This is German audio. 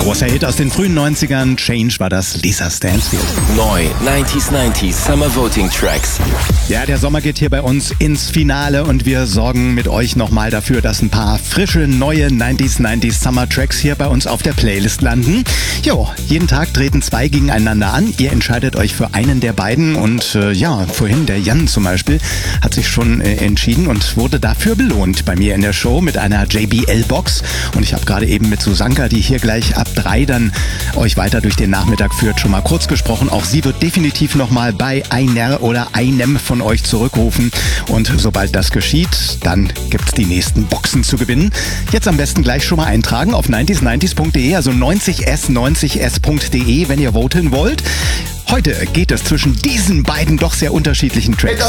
Großer Hit aus den frühen 90ern. Change war das, Lisa Stansfield. Neu 90s Summer Voting Tracks. Ja, der Sommer geht hier bei uns ins Finale und wir sorgen mit euch nochmal dafür, dass ein paar frische, neue 90s Summer Tracks hier bei uns auf der Playlist landen. Jo, jeden Tag treten zwei gegeneinander an. Ihr entscheidet euch für einen der beiden und vorhin der Jan zum Beispiel hat sich schon entschieden und wurde dafür belohnt bei mir in der Show mit einer JBL-Box. Und ich habe gerade eben mit Susanka, die hier gleich ab 3 dann euch weiter durch den Nachmittag führt, schon mal kurz gesprochen. Auch sie wird definitiv nochmal bei einer oder einem von euch zurückrufen. Und sobald das geschieht, dann gibt's die nächsten Boxen zu gewinnen. Jetzt am besten gleich schon mal eintragen auf 90s90s.de, also 90s90s.de, wenn ihr voten wollt. Heute geht es zwischen diesen beiden doch sehr unterschiedlichen Tracks.